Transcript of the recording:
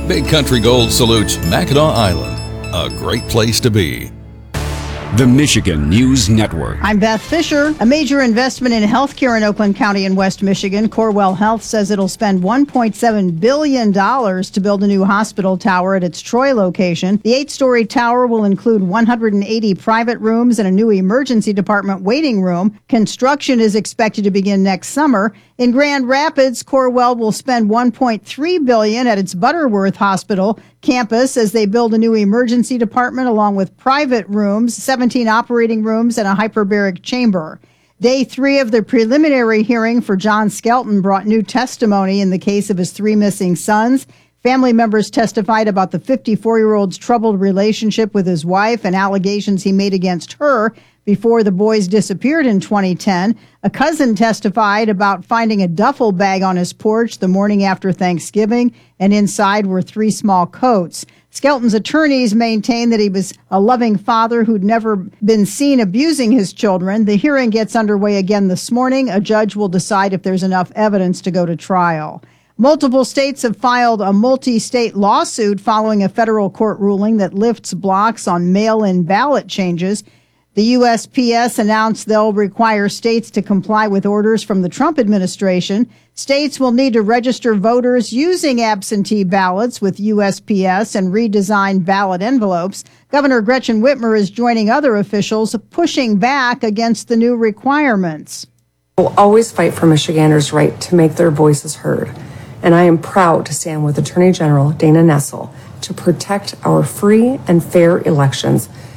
Big Country Gold salutes Mackinac Island, a great place to be. The Michigan News Network. I'm Beth Fisher. A major investment in healthcare in Oakland County in West Michigan, Corewell Health says it'll spend $1.7 billion to build a new hospital tower at its Troy location. The 8-story tower will include 180 private rooms and a new emergency department waiting room. Construction is expected to begin next summer. In Grand Rapids, Corewell will spend $1.3 billion at its Butterworth Hospital campus as they build a new emergency department along with private rooms, 17 operating rooms, and a hyperbaric chamber. Day 3 of the preliminary hearing for John Skelton brought new testimony in the case of his 3 missing sons. Family members testified about the 54-year-old's troubled relationship with his wife and allegations he made against her before the boys disappeared in 2010. A cousin testified about finding a duffel bag on his porch the morning after Thanksgiving, and inside were 3 small coats. Skelton's attorneys maintain that he was a loving father who'd never been seen abusing his children. The hearing gets underway again this morning. A judge will decide if there's enough evidence to go to trial. Multiple states have filed a multi-state lawsuit following a federal court ruling that lifts blocks on mail-in ballot changes. The USPS announced they'll require states to comply with orders from the Trump administration. States will need to register voters using absentee ballots with USPS and redesign ballot envelopes. Governor Gretchen Whitmer is joining other officials pushing back against the new requirements. We'll always fight for Michiganders' right to make their voices heard. And I am proud to stand with Attorney General Dana Nessel to protect our free and fair elections